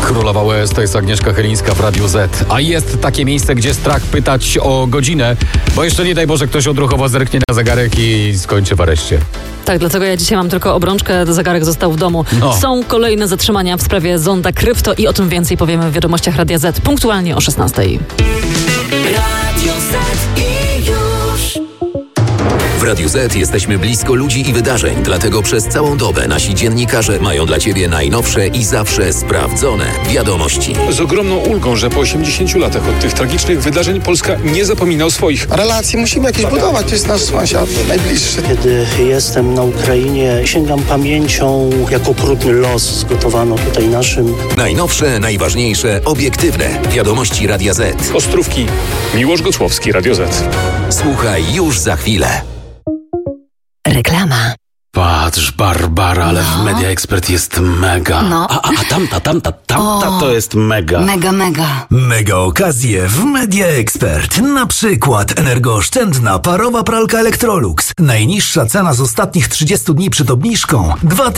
Królowa US to jest Agnieszka Chylińska w Radiu Z. A jest takie miejsce, gdzie strach pytać o godzinę, bo jeszcze nie daj Boże ktoś odruchowo zerknie na zegarek i skończy w areszcie. Tak, dlatego ja dzisiaj mam tylko obrączkę, zegarek został w domu. Są kolejne zatrzymania w sprawie zonda Krypto i o tym więcej powiemy w wiadomościach Radia Z punktualnie o 16. Radio Z i już. W Radiu Z jesteśmy blisko ludzi i wydarzeń, dlatego przez całą dobę nasi dziennikarze mają dla Ciebie najnowsze i zawsze sprawdzone wiadomości. Z ogromną ulgą, że po 80 latach od tych tragicznych wydarzeń Polska nie zapomina o swoich. Relacje musimy jakieś budować, to jest nasz sąsiad najbliższy. Kiedy jestem na Ukrainie, sięgam pamięcią, jak okrutny los zgotowano tutaj naszym. Najnowsze, najważniejsze, obiektywne wiadomości Radia Z. Ostrówki, Miłosz Gocłowski, Radio Z. Słuchaj już za chwilę. Reklama. Patrz, Barbara, ale w Media Expert jest mega. A tamta to jest mega. Mega. Mega okazje w Media Expert. Na przykład energooszczędna parowa pralka Electrolux. Najniższa cena z ostatnich 30 dni przed obniżką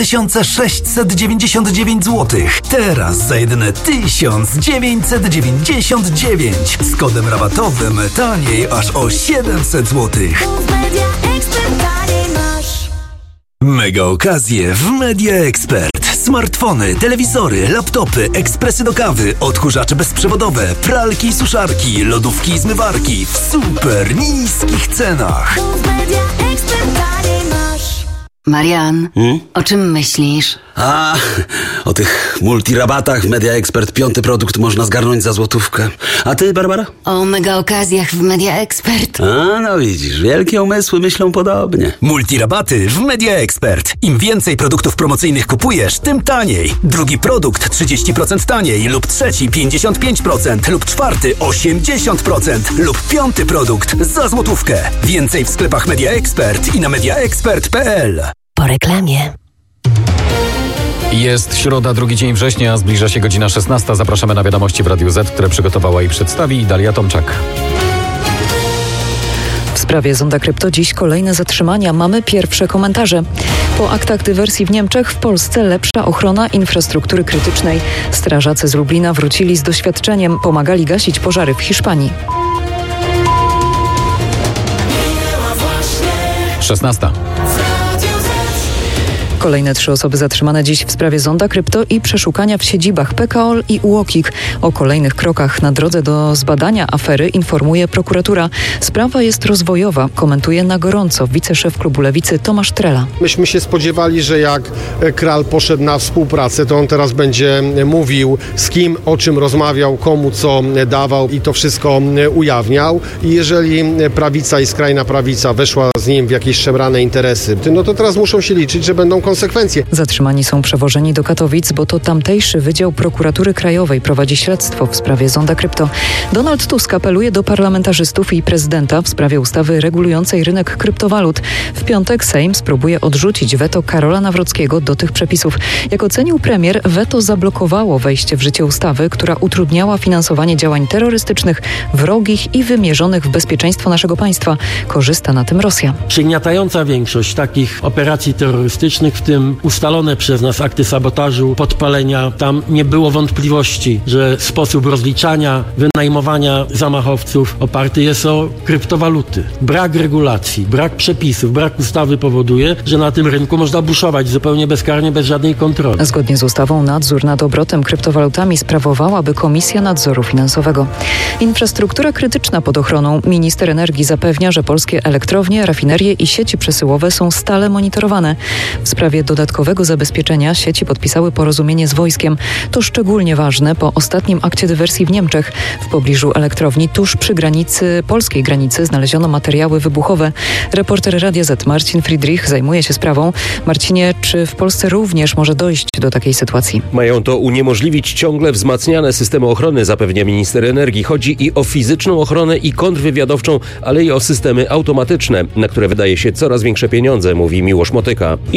2699 zł. Teraz za jedyne 1999. Z kodem rabatowym taniej aż o 700 zł. Mega okazje w Media Expert. Smartfony, telewizory, laptopy, ekspresy do kawy, odkurzacze bezprzewodowe, pralki i suszarki, lodówki i zmywarki w super niskich cenach. Marian, o czym myślisz? O tych multirabatach w Media Expert 5. produkt można zgarnąć za złotówkę. A ty, Barbara? O mega okazjach w Media Expert. No widzisz, wielkie umysły myślą podobnie. Multirabaty w Media Expert. Im więcej produktów promocyjnych kupujesz, tym taniej. Drugi produkt 30% taniej lub trzeci 55% lub czwarty 80% lub 5. produkt za złotówkę. Więcej w sklepach Media Expert i na mediaexpert.pl. Po reklamie. Jest środa, 2 dzień września, zbliża się godzina 16. Zapraszamy na wiadomości w Radiu Z, które przygotowała i przedstawi Dalia Tomczak. W sprawie zonda Krypto dziś kolejne zatrzymania. Mamy pierwsze komentarze. Po aktach dywersji w Niemczech w Polsce lepsza ochrona infrastruktury krytycznej. Strażacy z Lublina wrócili z doświadczeniem, pomagali gasić pożary w Hiszpanii. 16. Kolejne 3 osoby zatrzymane dziś w sprawie zonda Krypto i przeszukania w siedzibach PKOL i UOKiK. O kolejnych krokach na drodze do zbadania afery informuje prokuratura. Sprawa jest rozwojowa, komentuje na gorąco wiceszef klubu Lewicy Tomasz Trela. Myśmy się spodziewali, że jak Kral poszedł na współpracę, to on teraz będzie mówił, z kim, o czym rozmawiał, komu co dawał i to wszystko ujawniał. I jeżeli prawica i skrajna prawica weszła z nim w jakieś szemrane interesy, no to teraz muszą się liczyć, że będą konsekwencje. Zatrzymani są przewożeni do Katowic, bo to tamtejszy Wydział Prokuratury Krajowej prowadzi śledztwo w sprawie zonda Krypto. Donald Tusk apeluje do parlamentarzystów i prezydenta w sprawie ustawy regulującej rynek kryptowalut. W piątek Sejm spróbuje odrzucić weto Karola Nawrockiego do tych przepisów. Jak ocenił premier, weto zablokowało wejście w życie ustawy, która utrudniała finansowanie działań terrorystycznych, wrogich i wymierzonych w bezpieczeństwo naszego państwa. Korzysta na tym Rosja. Przygniatająca większość takich operacji terrorystycznych, w tym ustalone przez nas akty sabotażu, podpalenia, tam nie było wątpliwości, że sposób rozliczania, wynajmowania zamachowców oparty jest o kryptowaluty. Brak regulacji, brak przepisów, brak ustawy powoduje, że na tym rynku można buszować zupełnie bezkarnie, bez żadnej kontroli. Zgodnie z ustawą nadzór nad obrotem kryptowalutami sprawowałaby Komisja Nadzoru Finansowego. Infrastruktura krytyczna pod ochroną. Minister energii zapewnia, że polskie elektrownie, rafinerie i sieci przesyłowe są stale monitorowane. W sprawie dodatkowego zabezpieczenia sieci podpisały porozumienie z wojskiem. To szczególnie ważne po ostatnim akcie dywersji w Niemczech. W pobliżu elektrowni tuż przy polskiej granicy znaleziono materiały wybuchowe. Reporter Radia Z Marcin Friedrich zajmuje się sprawą. Marcinie, czy w Polsce również może dojść do takiej sytuacji? Mają to uniemożliwić ciągle wzmacniane systemy ochrony, zapewnia minister energii. Chodzi i o fizyczną ochronę i kontrwywiadowczą, ale i o systemy automatyczne, na które wydaje się coraz większe pieniądze, mówi Miłosz Motyka. I środki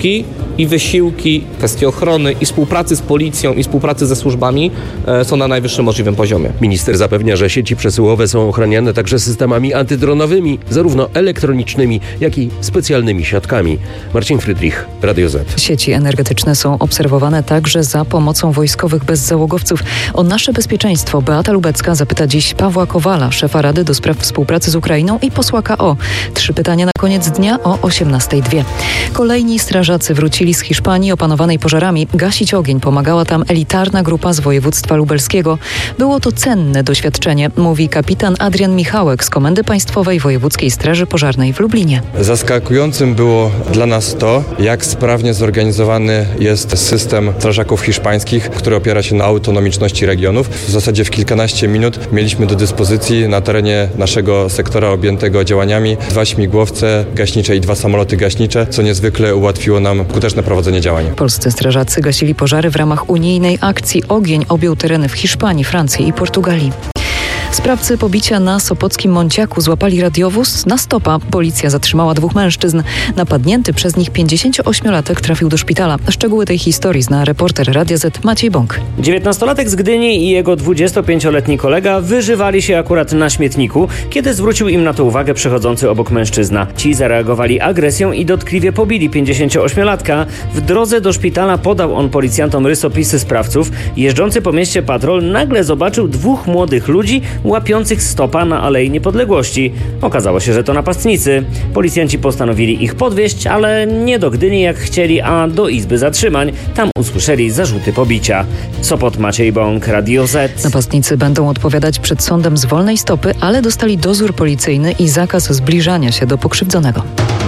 środki i wysiłki, kwestie ochrony i współpracy z policją i współpracy ze służbami są na najwyższym możliwym poziomie. Minister zapewnia, że sieci przesyłowe są ochraniane także systemami antydronowymi, zarówno elektronicznymi, jak i specjalnymi siatkami. Marcin Frydrich, Radio Z. Sieci energetyczne są obserwowane także za pomocą wojskowych bezzałogowców. O nasze bezpieczeństwo Beata Lubecka zapyta dziś Pawła Kowala, szefa Rady do Spraw Współpracy z Ukrainą i posła KO. 3 pytania na koniec dnia o 18:02. Kolejni strażacy wrócili z Hiszpanii opanowanej pożarami. Gasić ogień pomagała tam elitarna grupa z województwa lubelskiego. Było to cenne doświadczenie, mówi kapitan Adrian Michałek z Komendy Państwowej Wojewódzkiej Straży Pożarnej w Lublinie. Zaskakującym było dla nas to, jak sprawnie zorganizowany jest system strażaków hiszpańskich, który opiera się na autonomiczności regionów. W zasadzie w kilkanaście minut mieliśmy do dyspozycji na terenie naszego sektora objętego działaniami 2 śmigłowce gaśnicze i 2 samoloty gaśnicze, co niezwykle ułatwiło nam skuteczne prowadzenie działań. Polscy strażacy gasili pożary w ramach unijnej akcji. Ogień objął tereny w Hiszpanii, Francji i Portugalii. Sprawcy pobicia na sopockim Monciaku złapali radiowóz na stopa. Policja zatrzymała 2 mężczyzn. Napadnięty przez nich 58-latek trafił do szpitala. Szczegóły tej historii zna reporter Radia Z Maciej Bąk. 19-latek z Gdyni i jego 25-letni kolega wyżywali się akurat na śmietniku, kiedy zwrócił im na to uwagę przechodzący obok mężczyzna. Ci zareagowali agresją i dotkliwie pobili 58-latka. W drodze do szpitala podał on policjantom rysopisy sprawców. Jeżdżący po mieście patrol nagle zobaczył 2 młodych ludzi łapiących stopa na Alei Niepodległości. Okazało się, że to napastnicy. Policjanci postanowili ich podwieźć, ale nie do Gdyni jak chcieli, a do Izby Zatrzymań. Tam usłyszeli zarzuty pobicia. Sopot, Maciej Bąk, Radio Z. Napastnicy będą odpowiadać przed sądem z wolnej stopy, ale dostali dozór policyjny i zakaz zbliżania się do pokrzywdzonego.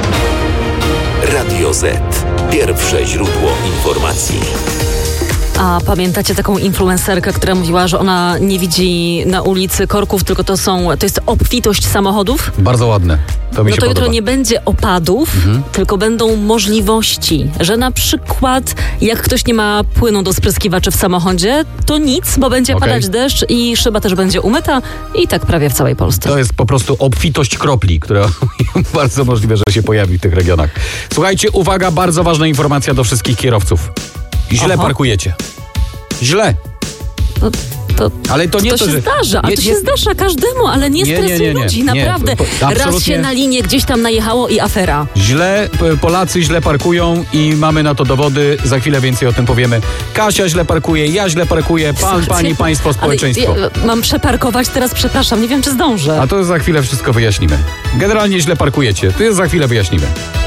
Radio Z. Pierwsze źródło informacji. A pamiętacie taką influencerkę, która mówiła, że ona nie widzi na ulicy korków, tylko to jest obfitość samochodów? Bardzo ładne. To mi się jutro podoba. Nie będzie opadów, tylko będą możliwości, że na przykład jak ktoś nie ma płynu do spryskiwaczy w samochodzie, to nic, bo będzie padać deszcz i szyba też będzie umyta i tak prawie w całej Polsce. To jest po prostu obfitość kropli, która bardzo możliwe, że się pojawi w tych regionach. Słuchajcie, uwaga, bardzo ważna informacja do wszystkich kierowców. Źle parkujecie. Źle. Ale to nie to się że... zdarza, a to się zdarza każdemu, ale nie stresuj ludzi, naprawdę. Raz się na linię gdzieś tam najechało i afera. Źle, Polacy źle parkują i mamy na to dowody, za chwilę więcej o tym powiemy. Kasia źle parkuje, ja źle parkuję, pani, państwo, społeczeństwo. Mam przeparkować teraz, przepraszam, nie wiem czy zdążę. A to za chwilę wszystko wyjaśnimy. Generalnie źle parkujecie, to jest za chwilę wyjaśnimy.